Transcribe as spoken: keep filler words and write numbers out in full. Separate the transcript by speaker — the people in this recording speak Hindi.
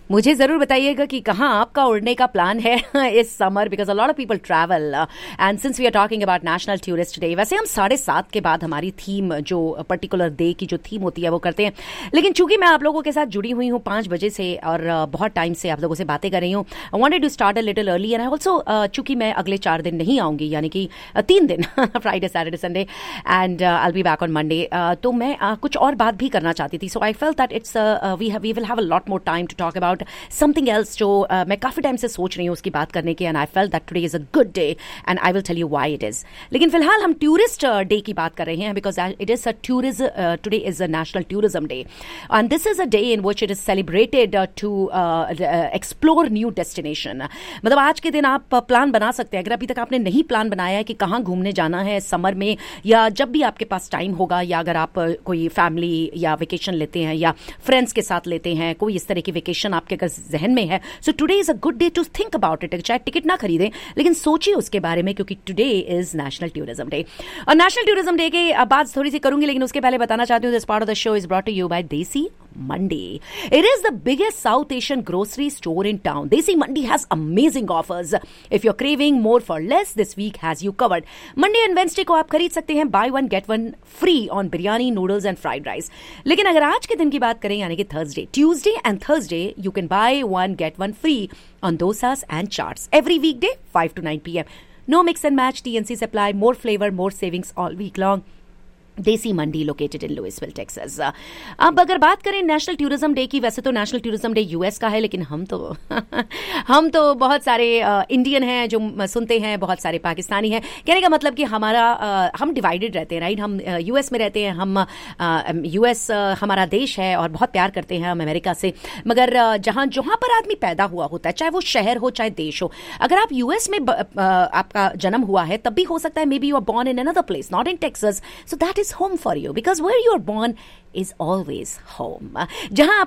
Speaker 1: मुझे जरूर बताइएगा कि कहाँ आपका उड़ने का प्लान है इस summer, because a lot of people travel and since we are talking about national tourist day. वैसे हम साढ़े सात के बाद हमारी थीम, जो पर्टिकुलर डे की जो थीम होती है वो करते हैं, लेकिन चूंकि मैं आप लोगों के साथ जुड़ी हुई हूँ पाँच बजे से और बहुत टाइम से आप लोगों से बातें कर रही हूँ, I wanted to start a little early and I also, चूंकि मैं अगले चार दिन नहीं आऊंगी, यानी कि तीन दिन Friday Saturday Sunday and I will be back on Monday, तो मैं uh, कुछ और बात भी करना चाहती थी। सो I felt that it's we we will have a lot more time to talk about something else, जो uh, मैं काफी टाइम से सोच रही हूँ उसकी बात करने की, and I felt that today is a good day and I will tell you why it is. लेकिन फिलहाल हम टूरिस्ट डे uh, की बात कर रहे हैं, because it is a tourism, today is a national tourism day and this is a day in which it is celebrated to explore new destination. मतलब आज के दिन आप प्लान बना सकते हैं, अगर अभी तक आपने नहीं प्लान बनाया है कि कहाँ घूमने जाना है समर में, या जब भी आपके पास टाइम होगा, या अगर आप कोई फैमिली या वेकेशन लेते हैं या फ्रेंड्स के साथ लेते हैं, कोई इस तरह की वेकेशन आपके अगर जहन में है, so today is a good day to think about it. चाहे टिकट ना खरीदें लेकिन सोचिए उसके बारे में, क्योंकि today is national tourism day. और नेशनल टूरिज्म डे के बात थोड़ी सी करूंगी, लेकिन उसके पहले बताना चाहती हूँ this part of the show is brought to you bye देसी Mandi. It is the biggest South Asian grocery store in town. Desi Mandi has amazing offers. If you're craving more for less, this week has you covered. Monday and Wednesday को आप खरीद सकते हैं buy one get one free on biryani, noodles and fried rice. लेकिन अगर आज के दिन की बात करें, यानी कि Thursday, Tuesday and Thursday, you can buy one get one free on dosas and chaats. Every weekday, five to nine p.m. No mix and match, T N C supply, more flavor, more savings all week long. देसी मंडी लोकेटेड इन लुइसविल टेक्सास। अब अगर बात करें नेशनल टूरिज्म डे की, वैसे तो नेशनल टूरिज्म डे यूएस का है, लेकिन हम तो हम तो बहुत सारे इंडियन हैं जो सुनते हैं, बहुत सारे पाकिस्तानी हैं। कहने का मतलब कि हमारा uh, हम डिवाइडेड रहते हैं, राइट। हम यूएस uh, में रहते हैं, हम यूएस uh, uh, हमारा देश है और बहुत प्यार करते हैं हम अमेरिका से, मगर uh, जहाँ जहाँ पर आदमी पैदा हुआ होता है, चाहे वो शहर हो चाहे देश हो, अगर आप यूएस में uh, आपका जन्म हुआ है, तब भी हो सकता है may be you are born in another place, not in Texas, so that is home for you, because where you are born is always home. जहां